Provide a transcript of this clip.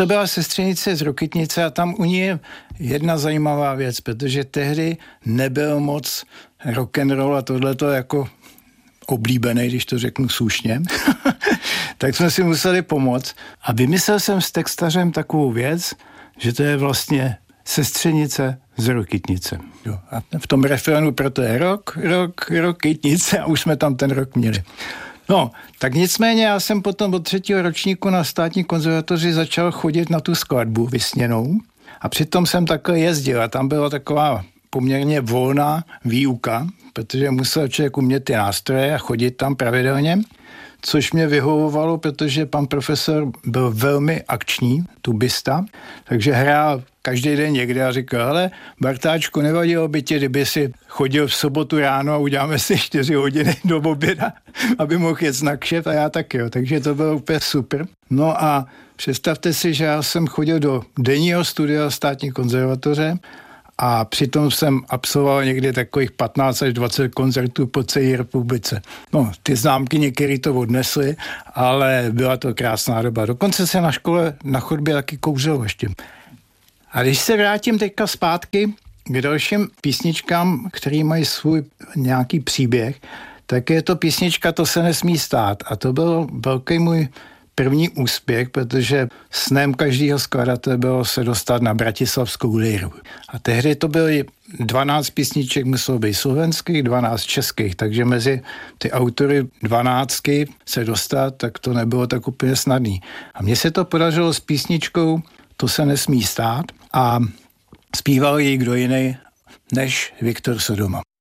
to byla sestřenice z Rokytnice a tam u ní je jedna zajímavá věc, protože tehdy nebyl moc rock'n'roll a tohleto jako oblíbený, když to řeknu slušně, tak jsme si museli pomoct. A vymyslel jsem s textařem takovou věc, že to je vlastně sestřenice z Rokytnice. Jo. A v tom refrénu proto je Rokytnice a už jsme tam ten rok měli. No, tak nicméně já jsem potom od 3. ročníku na státní konzervatoři začal chodit na tu skladbu vysněnou a přitom jsem takhle jezdil a tam byla taková poměrně volná výuka, protože musel člověk umět ty nástroje a chodit tam pravidelně, což mě vyhovovalo, protože pan profesor byl velmi akční, tubista, takže hrál každý den někde a říkal, hele, Bartáčku, nevadilo by ti, kdyby si chodil v sobotu ráno a uděláme si 4 hodiny do oběda, aby mohl jet na kšeft a já taky, jo. Takže to bylo úplně super. No a představte si, že já jsem chodil do denního studia státní konzervatoře a přitom jsem absolvoval někdy takových 15 až 20 koncertů po celé republice. No, ty známky některý to odnesli, ale byla to krásná doba. Dokonce se na škole na chodbě taky kouřilo ještě. A když se vrátím teďka zpátky k dalším písničkám, které mají svůj nějaký příběh, tak je to písnička To se nesmí stát. A to byl velký můj první úspěch, protože snem každého skladatele bylo se dostat na bratislavskou líru. A tehdy to byly 12 písniček, muselo být slovenských, 12 českých, takže mezi ty autory 12 se dostat, tak to nebylo tak úplně snadný. A mně se to podařilo s písničkou To se nesmí stát a zpíval ji kdo jiný než Viktor Sodoma.